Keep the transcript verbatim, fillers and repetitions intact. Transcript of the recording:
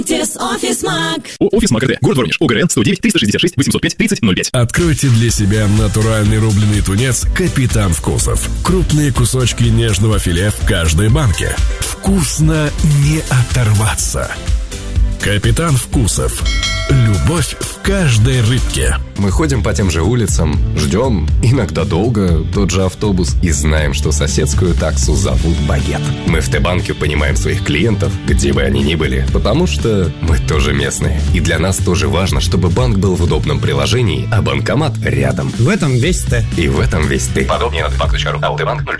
Офис Маг. Офис Маг эр тэ. Город Воронеж. ОГРН сто девять триста шестьдесят шесть восемьсот пять тридцать ноль пять. Откройте для себя натуральный рубленый тунец «Капитан Вкусов». Крупные кусочки нежного филе в каждой банке. Вкусно не оторваться. «Капитан Вкусов». Любовь в каждой рыбке. Мы ходим по тем же улицам, ждем, иногда долго, тот же автобус, и знаем, что соседскую таксу зовут Багет. Мы в Т-банке понимаем своих клиентов, где бы они ни были, потому что мы тоже местные. И для нас тоже важно, чтобы банк был в удобном приложении, а банкомат рядом. В этом весь Т. И в этом весь ты. Подробнее на т банк точка ру. АО Т-банк ноль